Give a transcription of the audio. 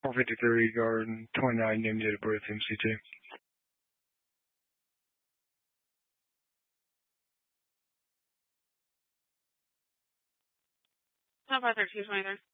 453 Garden, 29, name, date of birth, MCT. How about 1323?